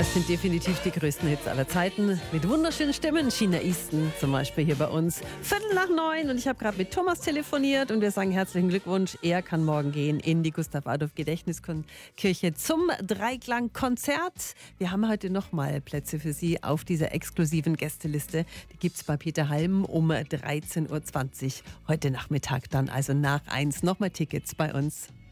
Das sind definitiv die größten Hits aller Zeiten. Mit wunderschönen Stimmen. China Easton zum Beispiel hier bei uns. 8:45 und ich habe gerade mit Thomas telefoniert und wir sagen herzlichen Glückwunsch. Er kann morgen gehen in die Gustav-Adolf-Gedächtniskirche zum Dreiklang-Konzert. Wir haben heute nochmal Plätze für Sie auf dieser exklusiven Gästeliste. Die gibt es bei Peter Halm um 13:20 Uhr heute Nachmittag dann. Also nach 1 nochmal Tickets bei uns.